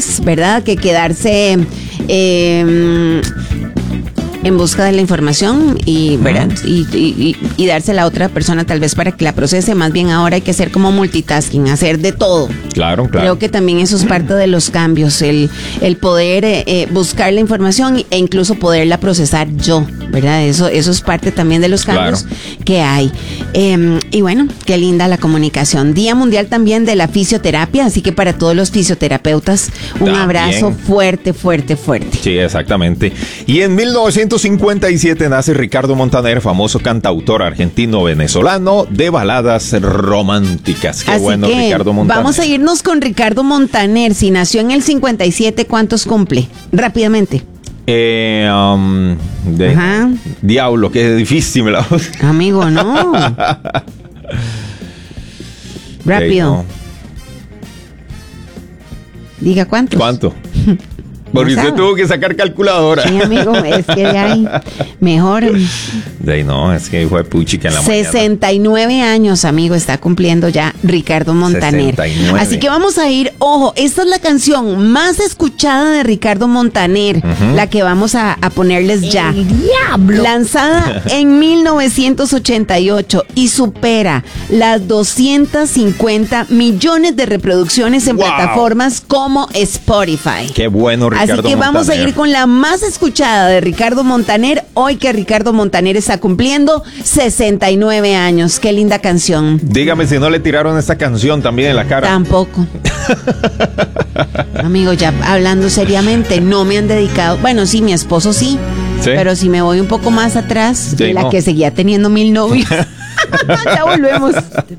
terapeutas, ¿verdad? Que quedarse en busca de la información y, ¿verdad? Y dársela a otra persona tal vez para que la procese. Más bien ahora hay que hacer como multitasking, hacer de todo. Claro. Creo que también eso es parte de los cambios, el poder buscar la información e incluso poderla procesar yo, ¿verdad? Eso es parte también de los cambios que hay. Y bueno, qué linda la comunicación. Día Mundial también de la Fisioterapia, así que para todos los fisioterapeutas, un abrazo fuerte. Sí, exactamente. Y en 1957 nace Ricardo Montaner, famoso cantautor argentino-venezolano de baladas románticas. Qué así bueno, que Ricardo Montaner. Vamos a irnos con Ricardo Montaner. Si nació en el 57, ¿cuántos cumple? Rápidamente. Diablo, qué difícil me la... Amigo, no. Rápido. No. Diga cuántos. ¿Cuánto? Porque usted tuvo que sacar calculadora. Sí, amigo, es que de ahí mejor. De ahí no, es que hijo de puchica en la 69 mañana. años, amigo, está cumpliendo ya Ricardo Montaner. 69. Así que vamos a ir, ojo, esta es la canción más escuchada de Ricardo Montaner, la que vamos a ponerles ya. ¡El diablo! Lanzada en 1988 y supera las 250 millones de reproducciones en plataformas como Spotify. Qué bueno, Ricardo. Así que vamos a ir con la más escuchada de Ricardo Montaner, hoy que Ricardo Montaner está cumpliendo 69 años. Qué linda canción. Dígame si no le tiraron esta canción también en la cara. Tampoco. Amigo, ya hablando seriamente, no me han dedicado. Bueno, sí, mi esposo sí. Pero si me voy un poco más atrás, de la que seguía teniendo 1000 novios. Ya volvemos.